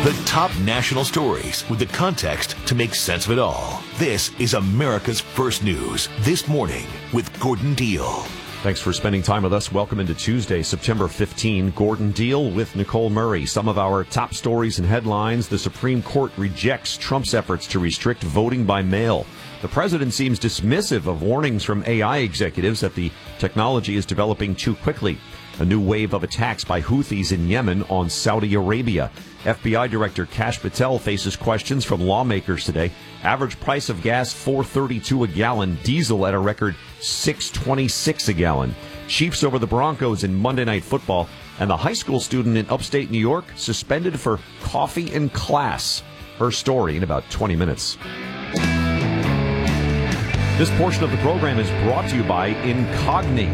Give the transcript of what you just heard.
The top national stories with the context to make sense of it all. This is America's First News This Morning with Gordon Deal. Thanks for spending time with us. Welcome into Tuesday, September 15. Gordon Deal with Nicole Murray. Some of our top stories and headlines. The Supreme Court rejects Trump's efforts to restrict voting by mail. The president seems dismissive of warnings from AI executives that the technology is developing too quickly. A new wave of attacks by Houthis in Yemen on Saudi Arabia. FBI Director Kash Patel faces questions from lawmakers today. Average price of gas, $4.32 a gallon. Diesel at a record $6.26 a gallon. Chiefs over the Broncos in Monday Night Football. And the high school student in upstate New York suspended for coffee in class. Her story in about 20 minutes. This portion of the program is brought to you by Incogni.